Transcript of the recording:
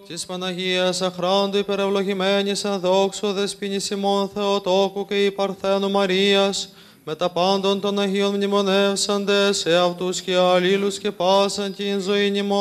Της Παναγίας αχράντου υπερευλογημένης εν δόξου δεσποίνης ημών Θεοτόκου και η Παρθένου Μαρίας, με τα πάντων των Αγίων μνημονεύσαντες, εαυτούς και αλλήλους και πάσαν την ζωή ημών.